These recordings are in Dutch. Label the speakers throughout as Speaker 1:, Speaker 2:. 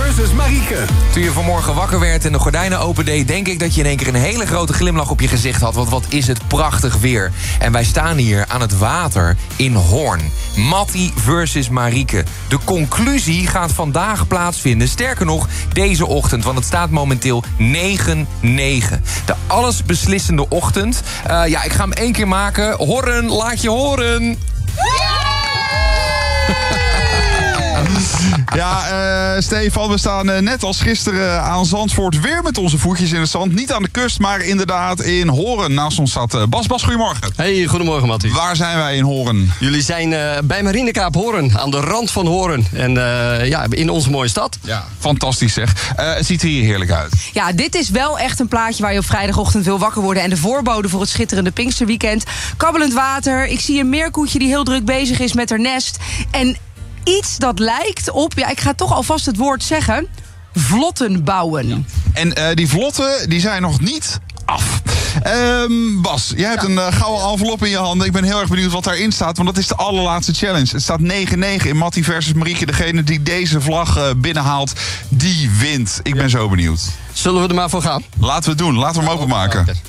Speaker 1: versus Marieke.
Speaker 2: Toen je vanmorgen wakker werd en de gordijnen opendeed, denk ik dat je in één keer een hele grote glimlach op je gezicht had. Want wat is het prachtig weer. En wij staan hier aan het water in Hoorn. Mattie versus Marieke. De conclusie gaat vandaag plaatsvinden. Sterker nog, deze ochtend, want het staat momenteel 9-9. De allesbeslissende ochtend. Ik ga hem 1 keer maken. Hoorn, laat je horen.
Speaker 3: Ja, Stefan, we staan net als gisteren aan Zandvoort weer met onze voetjes in het zand. Niet aan de kust, maar inderdaad in Hoorn. Naast ons staat Bas. Bas, goedemorgen.
Speaker 4: Hey, goedemorgen Mattie.
Speaker 3: Waar zijn wij in Hoorn?
Speaker 4: Jullie zijn bij Marinekaap Hoorn, aan de rand van Hoorn. En in onze mooie stad.
Speaker 3: Ja, fantastisch zeg. Het ziet er hier heerlijk uit.
Speaker 5: Ja, dit is wel echt een plaatje waar je op vrijdagochtend wil wakker worden. En de voorbode voor het schitterende Pinksterweekend. Kabbelend water. Ik zie een meerkoetje die heel druk bezig is met haar nest. En iets dat lijkt op, ik ga toch alvast het woord zeggen, vlotten bouwen. Ja.
Speaker 3: En die vlotten, die zijn nog niet af. Bas, jij hebt een gouden envelop in je handen. Ik ben heel erg benieuwd wat daarin staat, want dat is de allerlaatste challenge. Het staat 9-9 in Mattie versus Marieke. Degene die deze vlag binnenhaalt, die wint. Ik ben zo benieuwd.
Speaker 4: Zullen we er maar voor gaan?
Speaker 3: Laten we het doen. Laten we hem openmaken.
Speaker 4: Okay.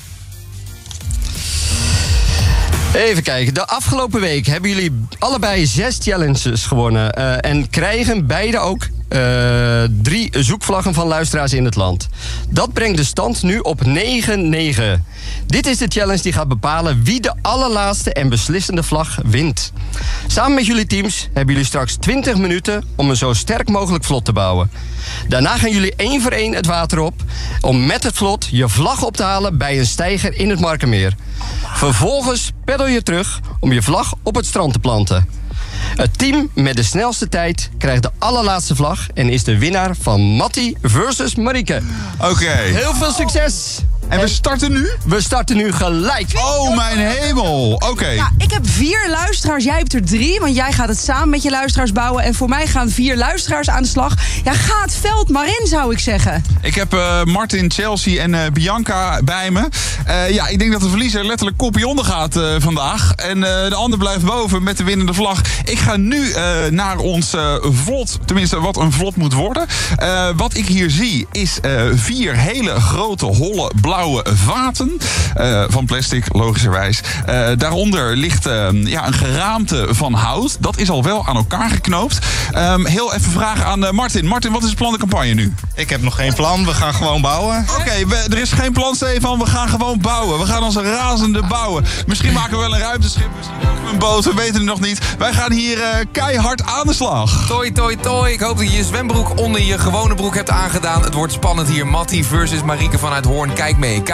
Speaker 4: Even kijken. De afgelopen week hebben jullie allebei 6 challenges gewonnen. En krijgen beide ook 3 zoekvlaggen van luisteraars in het land. Dat brengt de stand nu op 9-9. Dit is de challenge die gaat bepalen wie de allerlaatste en beslissende vlag wint. Samen met jullie teams hebben jullie straks 20 minuten om een zo sterk mogelijk vlot te bouwen. Daarna gaan jullie 1 voor 1 het water op om met het vlot je vlag op te halen bij een steiger in het Markermeer. Vervolgens peddel je terug om je vlag op het strand te planten. Het team met de snelste tijd krijgt de allerlaatste vlag en is de winnaar van Mattie versus Marieke.
Speaker 3: Oké.
Speaker 4: Heel veel succes!
Speaker 3: En we starten nu?
Speaker 4: We starten nu gelijk.
Speaker 3: Oh, mijn hemel. Oké.
Speaker 5: Ja, ik heb 4 luisteraars. Jij hebt er 3, want jij gaat het samen met je luisteraars bouwen. En voor mij gaan 4 luisteraars aan de slag. Ja, ga het veld maar in, zou ik zeggen.
Speaker 3: Ik heb Martin, Chelsea en Bianca bij me. Ik denk dat de verliezer letterlijk kopje onder gaat vandaag. En de ander blijft boven met de winnende vlag. Ik ga nu naar ons vlot. Tenminste, wat een vlot moet worden. Wat ik hier zie is 4 hele grote, holle, blauwe vaten van plastic, logischerwijs. Daaronder ligt een geraamte van hout. Dat is al wel aan elkaar geknoopt. Heel even vragen aan Martin. Martin, wat is het plan de campagne nu?
Speaker 6: Ik heb nog geen plan. We gaan gewoon bouwen.
Speaker 3: Oké, er is geen plan, Stefan. We gaan gewoon bouwen. We gaan als een razende bouwen. Misschien maken we wel een ruimteschip. Misschien maken we een boot. We weten het nog niet. Wij gaan hier keihard aan de slag.
Speaker 2: Toi, toi, toi. Ik hoop dat je je zwembroek onder je gewone broek hebt aangedaan. Het wordt spannend hier. Mattie versus Marieke vanuit Hoorn. Kijk mee.